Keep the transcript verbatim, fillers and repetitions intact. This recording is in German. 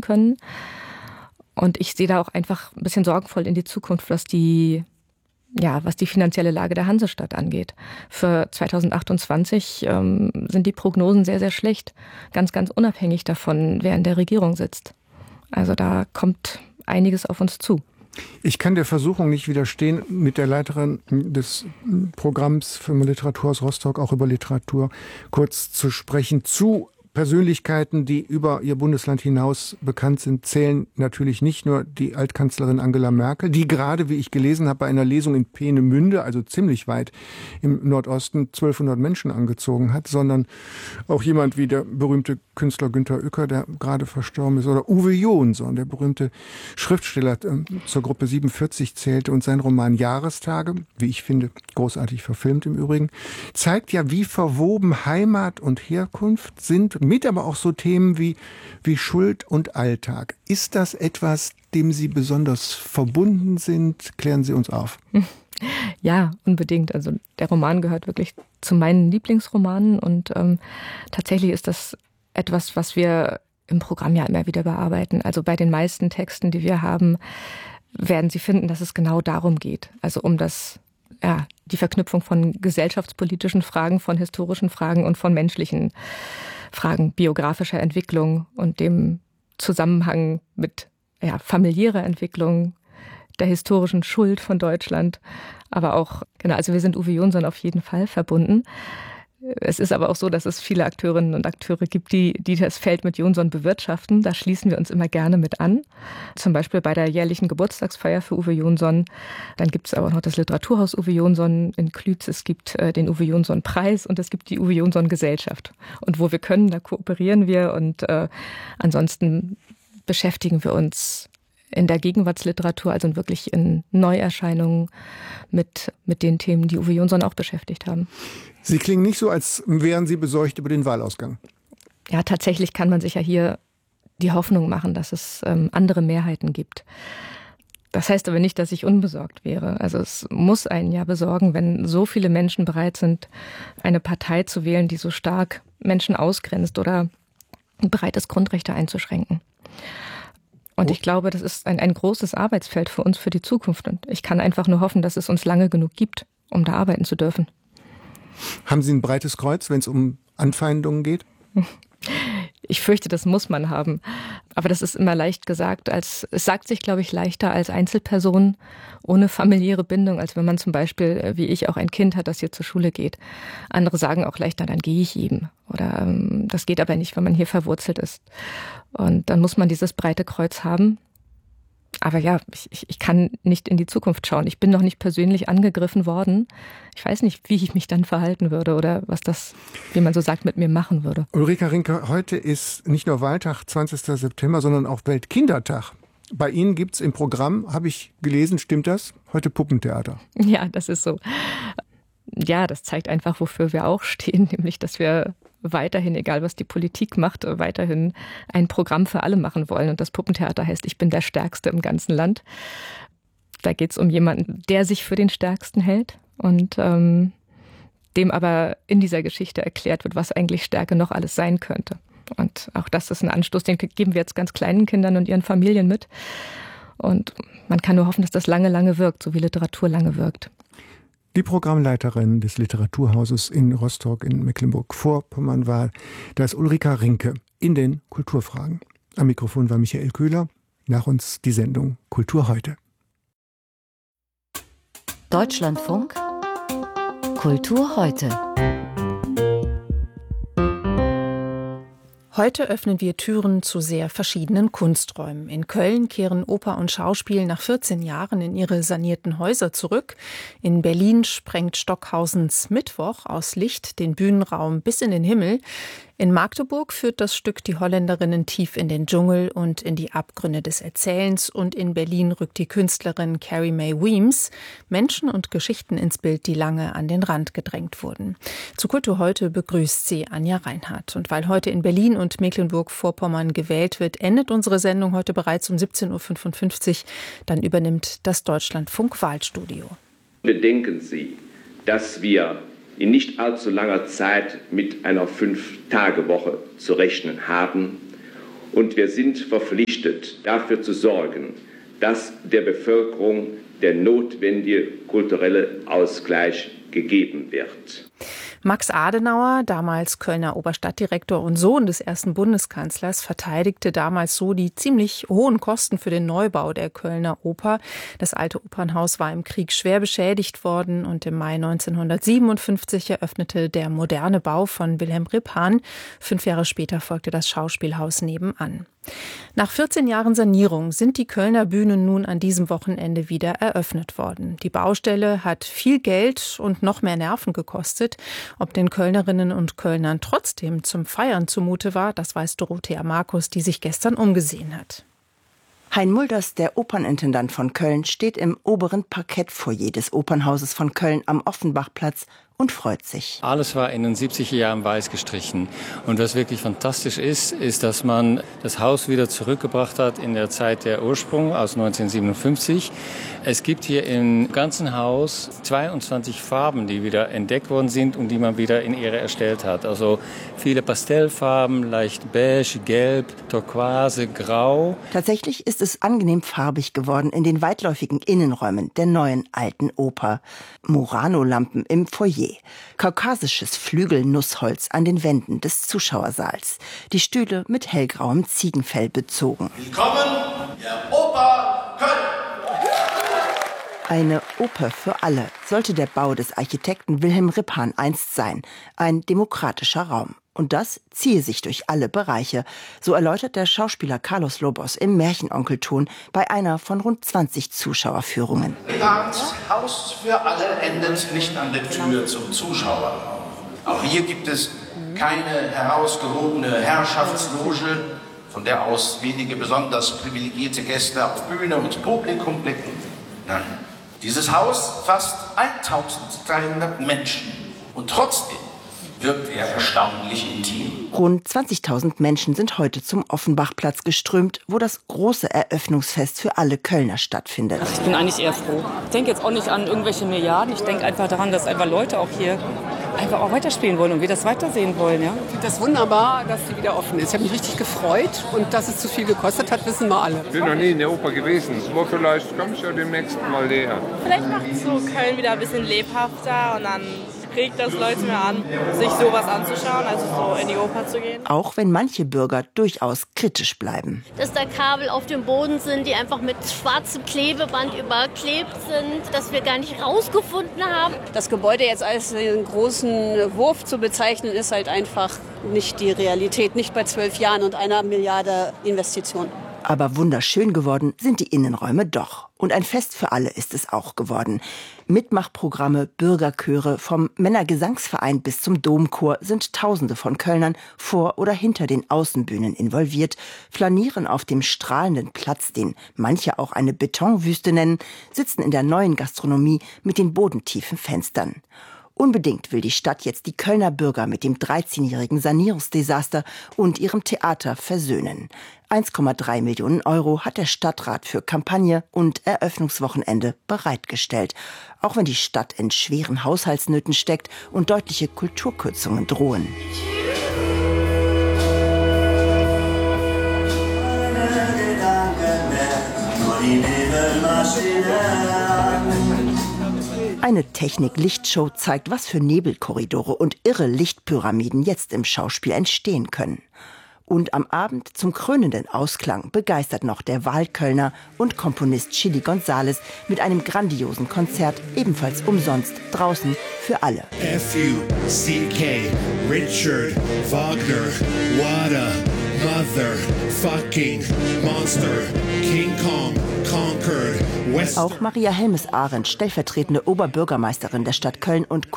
können. Und ich sehe da auch einfach ein bisschen sorgenvoll in die Zukunft, was die, ja, was die finanzielle Lage der Hansestadt angeht. Für zweitausendachtundzwanzig ähm, sind die Prognosen sehr, sehr schlecht. Ganz, ganz unabhängig davon, wer in der Regierung sitzt. Also da kommt einiges auf uns zu. Ich kann der Versuchung nicht widerstehen, mit der Leiterin des Programms für Literaturhaus Rostock auch über Literatur kurz zu sprechen. Zu Persönlichkeiten, die über ihr Bundesland hinaus bekannt sind, zählen natürlich nicht nur die Altkanzlerin Angela Merkel, die gerade, wie ich gelesen habe, bei einer Lesung in Peenemünde, also ziemlich weit im Nordosten, zwölfhundert Menschen angezogen hat, sondern auch jemand wie der berühmte Künstler Günter Uecker, der gerade verstorben ist, oder Uwe Jonsson, der berühmte Schriftsteller, äh, zur Gruppe siebenundvierzig zählte, und sein Roman Jahrestage, wie ich finde, großartig verfilmt im Übrigen, zeigt ja, wie verwoben Heimat und Herkunft sind, mit aber auch so Themen wie, wie Schuld und Alltag. Ist das etwas, dem Sie besonders verbunden sind? Klären Sie uns auf. Ja, unbedingt. Also der Roman gehört wirklich zu meinen Lieblingsromanen und ähm, tatsächlich ist das etwas, was wir im Programm ja immer wieder bearbeiten. Also bei den meisten Texten, die wir haben, werden Sie finden, dass es genau darum geht. Also um das, ja, die Verknüpfung von gesellschaftspolitischen Fragen, von historischen Fragen und von menschlichen Fragen biografischer Entwicklung und dem Zusammenhang mit ja, familiärer Entwicklung, der historischen Schuld von Deutschland. Aber auch, genau, also wir sind Uwe Jonsson auf jeden Fall verbunden. Es ist aber auch so, dass es viele Akteurinnen und Akteure gibt, die, die das Feld mit Jonsson bewirtschaften. Da schließen wir uns immer gerne mit an. Zum Beispiel bei der jährlichen Geburtstagsfeier für Uwe Jonsson. Dann gibt es aber noch das Literaturhaus Uwe Jonsson in Klütz. Es gibt äh, den Uwe Jonsson Preis und es gibt die Uwe Jonsson Gesellschaft. Und wo wir können, da kooperieren wir. Und äh, ansonsten beschäftigen wir uns in der Gegenwartsliteratur, also wirklich in Neuerscheinungen mit, mit den Themen, die Uwe Jonsson auch beschäftigt haben. Sie klingen nicht so, als wären Sie besorgt über den Wahlausgang. Ja, tatsächlich kann man sich ja hier die Hoffnung machen, dass es ähm, andere Mehrheiten gibt. Das heißt aber nicht, dass ich unbesorgt wäre. Also es muss einen ja besorgen, wenn so viele Menschen bereit sind, eine Partei zu wählen, die so stark Menschen ausgrenzt oder bereit ist, Grundrechte einzuschränken. Und ich glaube, das ist ein, ein großes Arbeitsfeld für uns für die Zukunft. Und ich kann einfach nur hoffen, dass es uns lange genug gibt, um da arbeiten zu dürfen. Haben Sie ein breites Kreuz, wenn es um Anfeindungen geht? Ich fürchte, das muss man haben. Aber das ist immer leicht gesagt. Als, es sagt sich, glaube ich, leichter als Einzelperson ohne familiäre Bindung, als wenn man zum Beispiel, wie ich, auch ein Kind hat, das hier zur Schule geht. Andere sagen auch leichter, dann gehe ich eben. Oder ähm, das geht aber nicht, wenn man hier verwurzelt ist. Und dann muss man dieses breite Kreuz haben. Aber ja, ich, ich kann nicht in die Zukunft schauen. Ich bin noch nicht persönlich angegriffen worden. Ich weiß nicht, wie ich mich dann verhalten würde oder was das, wie man so sagt, mit mir machen würde. Ulrika Rinke, heute ist nicht nur Wahltag, zwanzigster September, sondern auch Weltkindertag. Bei Ihnen gibt es im Programm, habe ich gelesen, stimmt das? Heute Puppentheater. Ja, das ist so. Ja, das zeigt einfach, wofür wir auch stehen, nämlich, dass wir weiterhin, egal was die Politik macht, weiterhin ein Programm für alle machen wollen. Und das Puppentheater heißt, ich bin der Stärkste im ganzen Land. Da geht es um jemanden, der sich für den Stärksten hält und ähm, dem aber in dieser Geschichte erklärt wird, was eigentlich Stärke noch alles sein könnte. Und auch das ist ein Anstoß, den geben wir jetzt ganz kleinen Kindern und ihren Familien mit. Und man kann nur hoffen, dass das lange, lange wirkt, so wie Literatur lange wirkt. Die Programmleiterin des Literaturhauses in Rostock in Mecklenburg-Vorpommern war das Ulrika Rinke in den Kulturfragen. Am Mikrofon war Michael Köhler. Nach uns die Sendung Kultur heute. Deutschlandfunk Kultur heute. Heute öffnen wir Türen zu sehr verschiedenen Kunsträumen. In Köln kehren Oper und Schauspiel nach vierzehn Jahren in ihre sanierten Häuser zurück. In Berlin sprengt Stockhausens Mittwoch aus Licht den Bühnenraum bis in den Himmel. In Magdeburg führt das Stück die Holländerinnen tief in den Dschungel und in die Abgründe des Erzählens. Und in Berlin rückt die Künstlerin Carrie Mae Weems Menschen und Geschichten ins Bild, die lange an den Rand gedrängt wurden. Zu Kultur heute begrüßt sie Anja Reinhardt. Und weil heute in Berlin und Mecklenburg-Vorpommern gewählt wird, endet unsere Sendung heute bereits um siebzehn Uhr fünfundfünfzig. Dann übernimmt das Deutschlandfunk-Wahlstudio. Bedenken Sie, dass wir in nicht allzu langer Zeit mit einer Fünf-Tage-Woche zu rechnen haben Und wir sind verpflichtet, dafür zu sorgen, dass der Bevölkerung der notwendige kulturelle Ausgleich gegeben wird. Max Adenauer, damals Kölner Oberstadtdirektor und Sohn des ersten Bundeskanzlers, verteidigte damals so die ziemlich hohen Kosten für den Neubau der Kölner Oper. Das alte Opernhaus war im Krieg schwer beschädigt worden und im Mai neunzehnhundertsiebenundfünfzig eröffnete der moderne Bau von Wilhelm Rippahn. Fünf Jahre später folgte das Schauspielhaus nebenan. Nach vierzehn Jahren Sanierung sind die Kölner Bühnen nun an diesem Wochenende wieder eröffnet worden. Die Baustelle hat viel Geld und noch mehr Nerven gekostet. Ob den Kölnerinnen und Kölnern trotzdem zum Feiern zumute war, das weiß Dorothea Markus, die sich gestern umgesehen hat. Hein Mulders, der Opernintendant von Köln, steht im oberen Parkettfoyer des Opernhauses von Köln am Offenbachplatz und freut sich. Alles war in den siebziger Jahren weiß gestrichen. Und was wirklich fantastisch ist, ist, dass man das Haus wieder zurückgebracht hat in der Zeit der Ursprung aus neunzehnhundertsiebenundfünfzig. Es gibt hier im ganzen Haus zweiundzwanzig Farben, die wieder entdeckt worden sind und die man wieder in Ehre erstellt hat. Also viele Pastellfarben, leicht beige, gelb, turquoise, grau. Tatsächlich ist es angenehm farbig geworden in den weitläufigen Innenräumen der neuen alten Oper. Murano-Lampen im Foyer, kaukasisches Flügelnussholz an den Wänden des Zuschauersaals, die Stühle mit hellgrauem Ziegenfell bezogen. Willkommen, der Oper Köln! Eine Oper für alle sollte der Bau des Architekten Wilhelm Rippahn einst sein, ein demokratischer Raum. Und das ziehe sich durch alle Bereiche, so erläutert der Schauspieler Carlos Lobos im Märchenonkelton bei einer von rund zwanzig Zuschauerführungen. Rippahns Haus für alle endet nicht an der Tür zum Zuschauer. Auch hier gibt es keine herausgehobene Herrschaftsloge, von der aus wenige besonders privilegierte Gäste auf Bühne und Publikum blicken. Nein, dieses Haus fasst eintausenddreihundert Menschen und trotzdem wirkt er erstaunlich intim. Rund zwanzigtausend Menschen sind heute zum Offenbachplatz geströmt, wo das große Eröffnungsfest für alle Kölner stattfindet. Ich bin eigentlich eher froh. Ich denke jetzt auch nicht an irgendwelche Milliarden. Ich denke einfach daran, dass einfach Leute auch hier einfach auch weiterspielen wollen und wir das weitersehen wollen. Ja? Ich finde das wunderbar, dass sie wieder offen ist. Ich habe mich richtig gefreut und dass es zu viel gekostet hat, wissen wir alle. Ich bin noch nie in der Oper gewesen, aber vielleicht komme ich ja demnächst mal näher. Vielleicht macht es so Köln wieder ein bisschen lebhafter und dann regt das Leute mehr an, sich sowas anzuschauen, also so in die Oper zu gehen. Auch wenn manche Bürger durchaus kritisch bleiben. Dass da Kabel auf dem Boden sind, die einfach mit schwarzem Klebeband überklebt sind, dass wir gar nicht rausgefunden haben. Das Gebäude jetzt als einen großen Wurf zu bezeichnen, ist halt einfach nicht die Realität, nicht bei zwölf Jahren und einer Milliarde Investition. Aber wunderschön geworden sind die Innenräume doch. Und ein Fest für alle ist es auch geworden. Mitmachprogramme, Bürgerchöre, vom Männergesangsverein bis zum Domchor sind Tausende von Kölnern vor oder hinter den Außenbühnen involviert, flanieren auf dem strahlenden Platz, den manche auch eine Betonwüste nennen, sitzen in der neuen Gastronomie mit den bodentiefen Fenstern. Unbedingt will die Stadt jetzt die Kölner Bürger mit dem dreizehnjährigen Sanierungsdesaster und ihrem Theater versöhnen. eins Komma drei Millionen Euro hat der Stadtrat für Kampagne und Eröffnungswochenende bereitgestellt. Auch wenn die Stadt in schweren Haushaltsnöten steckt und deutliche Kulturkürzungen drohen. Eine Technik-Lichtshow zeigt, was für Nebelkorridore und irre Lichtpyramiden jetzt im Schauspiel entstehen können. Und am Abend zum krönenden Ausklang begeistert noch der Wahlkölner und Komponist Chili González mit einem grandiosen Konzert, ebenfalls umsonst, draußen für alle. F U C K, Richard Wagner, what a motherfucking monster, King Kong conquered West. Auch Maria Helmes-Arendt, stellvertretende Oberbürgermeisterin der Stadt Köln und